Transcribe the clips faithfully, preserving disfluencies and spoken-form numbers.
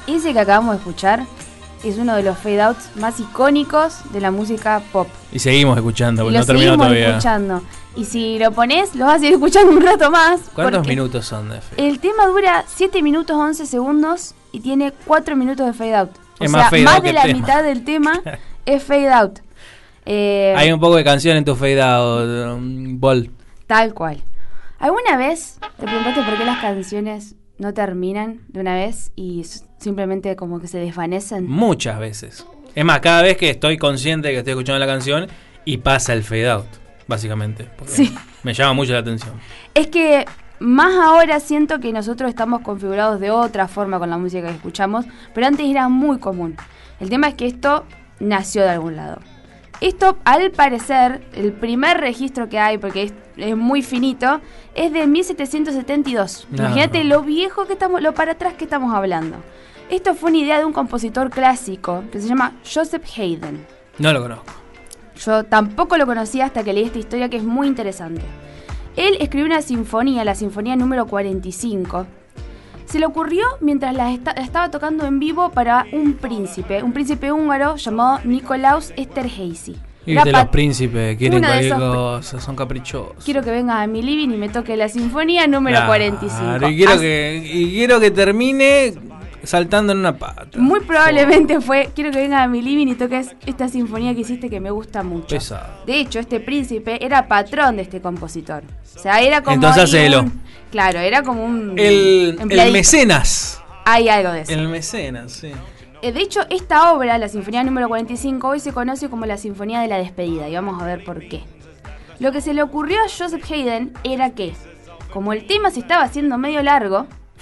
Ese que acabamos de escuchar es uno de los fade outs más icónicos de la música pop. Y seguimos escuchando, porque y no terminó todavía. Escuchando. Y si lo pones, lo vas a seguir escuchando un rato más. ¿Cuántos minutos son de fade? El tema dura siete minutos once segundos y tiene cuatro minutos de fade out. O es sea, más, fade más out de que la tema. mitad del tema es fade out. Eh, Hay un poco de canción en tu fade out, um, Bol. Tal cual. ¿Alguna vez te preguntaste por qué las canciones no terminan de una vez y simplemente como que se desvanecen? Muchas veces. Es más, cada vez que estoy consciente de que estoy escuchando la canción y pasa el fade out, básicamente. Sí. Me llama mucho la atención. Es que más ahora siento que nosotros estamos configurados de otra forma con la música que escuchamos, pero antes era muy común. El tema es que esto nació de algún lado. Esto, al parecer, el primer registro que hay, porque es, es muy finito, es de mil setecientos setenta y dos. No, Imagínate no. lo viejo que estamos, lo para atrás que estamos hablando. Esto fue una idea de un compositor clásico que se llama Joseph Haydn. No lo conozco. Yo tampoco lo conocía hasta que leí esta historia, que es muy interesante. Él escribió una sinfonía, la sinfonía número cuarenta y cinco. Se le ocurrió mientras la esta- estaba tocando en vivo para un príncipe, un príncipe húngaro llamado Nikolaus Esterházy. Y Era viste, pat- los príncipes quieren uno de cualquier esos- cosa, son caprichosos. Quiero que venga a mi living y me toque la sinfonía número Claro, cuarenta y cinco. Y quiero, Así- que, y quiero que termine saltando en una pata. Muy probablemente fue, quiero que venga a mi living y toques esta sinfonía que hiciste que me gusta mucho. Pesado. De hecho, este príncipe era patrón de este compositor. O sea, era como Entonces ahí hacelo. un- claro, era como un El, el empleadito. mecenas. Hay algo de eso. El mecenas, sí. Eh, De hecho, esta obra, la Sinfonía número cuarenta y cinco, hoy se conoce como la Sinfonía de la Despedida, y vamos a ver por qué. Lo que se le ocurrió a Joseph Haydn era que, como el tema se estaba haciendo medio largo,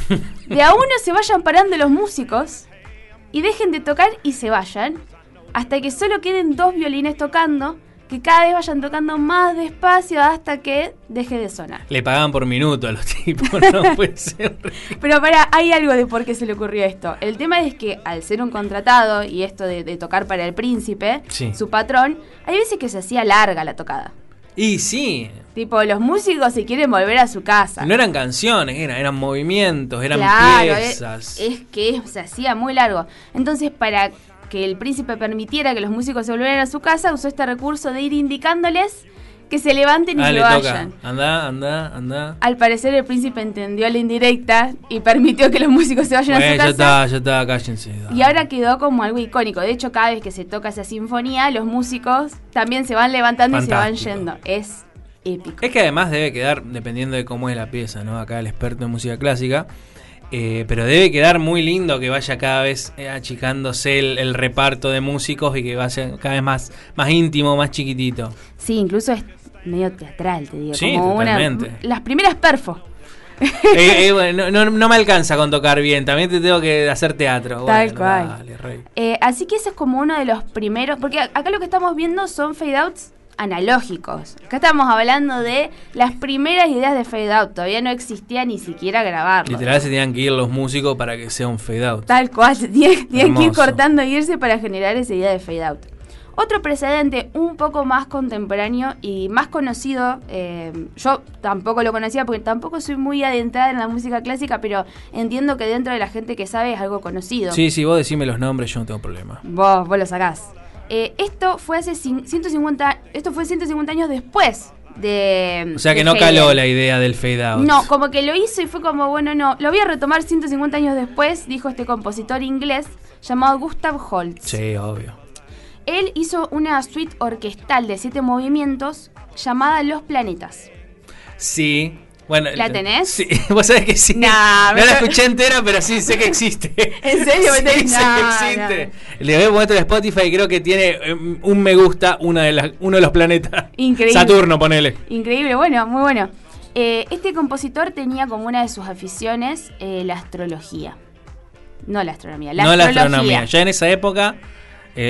de a uno se vayan parando los músicos y dejen de tocar y se vayan, hasta que solo queden dos violines tocando, que cada vez vayan tocando más despacio hasta que deje de sonar. Le pagaban por minuto a los tipos, no puede ser. Pero para, hay algo de por qué se le ocurrió esto. El tema es que al ser un contratado y esto de, de tocar para el príncipe, Sí. su patrón, hay veces que se hacía larga la tocada. Y sí, Tipo, los músicos se quieren volver a su casa. no eran canciones, eran, eran movimientos, eran Claro, piezas. Es, es que se hacía muy largo. Entonces, para que el príncipe permitiera que los músicos se volvieran a su casa, usó este recurso de ir indicándoles que se levanten y ah, se le vayan. toca. Andá, andá, andá. Al parecer el príncipe entendió la indirecta y permitió que los músicos se vayan a Bueno, su ya casa. está, ya está, cállense. Y ahora quedó como algo icónico. De hecho, cada vez que se toca esa sinfonía, los músicos también se van levantando Fantástico. y se van yendo. Es épico. Es que además debe quedar, dependiendo de cómo es la pieza, ¿no? Acá el experto en música clásica. Eh, pero debe quedar muy lindo que vaya cada vez eh, achicándose el, el reparto de músicos y que vaya cada vez más, más íntimo, más chiquitito. Sí, incluso es medio teatral, te digo. Sí, como totalmente. Una, las primeras perfos. Eh, eh, bueno, no, no, no me alcanza con tocar bien, también te tengo que hacer teatro. Tal Bueno, cual. dale, rey. Eh, así que ese es como uno de los primeros. Porque a- acá lo que estamos viendo son fade outs analógicos. Acá estamos hablando de las primeras ideas de fade out. Todavía no existía ni siquiera grabarlo. Literal se tenían que ir los músicos para que sea un fade out. Tal cual, tienen, tienen que ir Hermoso. cortando e irse para generar esa idea de fade out. Otro precedente un poco más contemporáneo y más conocido, eh, yo tampoco lo conocía porque tampoco soy muy adentrada en la música clásica, pero entiendo que dentro de la gente que sabe es algo conocido. Sí, sí, vos decime los nombres, yo no tengo problema. Vos, vos lo sacás. Eh, esto fue hace cin- ciento cincuenta, esto fue ciento cincuenta años después de... O sea que de no Haydn. caló la idea del fade out. No, como que lo hizo y fue como, bueno, no, lo voy a retomar ciento cincuenta años después, dijo este compositor inglés llamado Gustav Holst. Sí, obvio. Él hizo una suite orquestal de siete movimientos llamada Los Planetas. Sí. Bueno, ¿La tenés? Sí, vos sabés que sí. Nah, no me la está- escuché entera, pero sí sé que existe. ¿En serio? Sí, Me tenés- sé No, que existe. Le voy a poner en Spotify y creo que tiene eh, un me gusta una de las, uno de los planetas. Increíble. Saturno, ponele. Increíble, bueno, muy bueno. Eh, este compositor tenía como una de sus aficiones eh, la astrología. No la astronomía, la no astrología. la astronomía. Ya en esa época